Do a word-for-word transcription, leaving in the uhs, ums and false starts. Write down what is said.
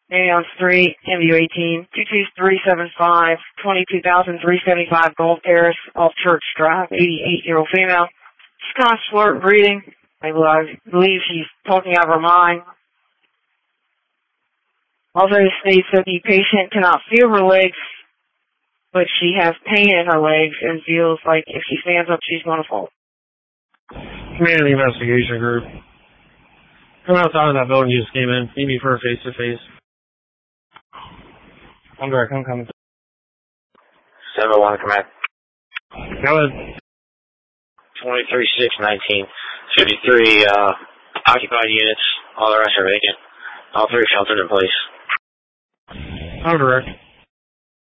Daniel Street, M U eighteen, two two three seven five, twenty-two thousand three hundred seventy-five Gold Terrace, off Church Drive, eighty-eight-year-old female. She's kind of slurred breathing. I believe she's talking out of her mind. Also states that the patient cannot feel her legs, but she has pain in her legs and feels like if she stands up, she's going to fall. Community investigation group. Come outside of that building you just came in. Meet me for a face-to-face. I'm direct. I'm coming. seven one, command. Go ahead. twenty-three six nineteen. fifty-three uh, occupied units. All the rest are vacant. All three sheltered in place. I'm direct.